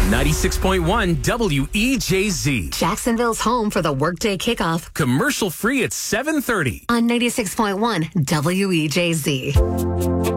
96.1 WEJZ. Jacksonville's home for the workday kickoff. Commercial free at 7:30. On 96.1 WEJZ.